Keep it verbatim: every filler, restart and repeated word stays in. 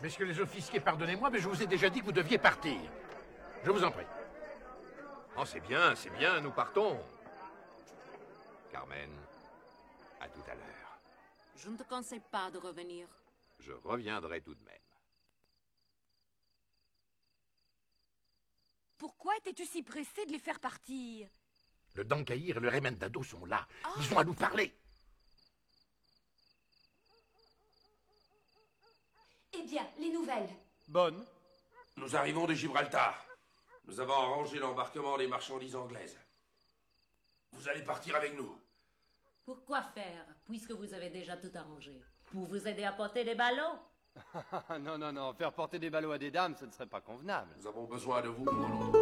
Messieurs les officiers, pardonnez-moi, mais je vous ai déjà dit que vous deviez partir. Je vous en prie. Oh, c'est bien, c'est bien, nous partons. Carmen, à tout à l'heure. Je ne te conseille pas de revenir. Je reviendrai tout de même. Pourquoi étais-tu si pressé de les faire partir? Le Dankahir et le Remendado sont là. Oh. Ils ont à nous parler. Eh bien, les nouvelles. Bonne. Nous arrivons de Gibraltar. Nous avons arrangé l'embarquement des marchandises anglaises. Vous allez partir avec nous. Pourquoi faire, puisque vous avez déjà tout arrangé? Pour vous aider à porter des ballots? Non, non, non, faire porter des ballots à des dames, ce ne serait pas convenable. Nous avons besoin de vous pour notre